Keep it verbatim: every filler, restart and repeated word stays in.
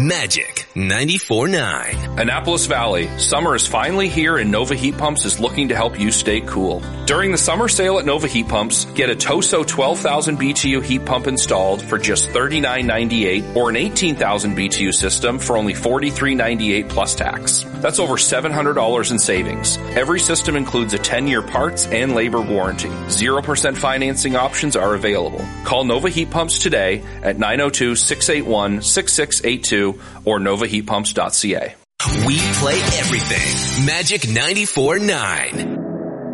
Magic ninety-four point nine. Annapolis Valley, summer is finally here and Nova Heat Pumps is looking to help you stay cool. During the summer sale at Nova Heat Pumps, get a Toso twelve thousand B T U heat pump installed for just thirty-nine ninety-eight or an eighteen thousand B T U system for only forty-three ninety-eight plus tax. That's over seven hundred dollars in savings. Every system includes a ten-year parts and labor warranty. zero percent financing options are available. Call Nova Heat Pumps today at nine oh two, six eight one, six six eight two or nova heat pumps dot c a. We play everything. Magic ninety-four point nine.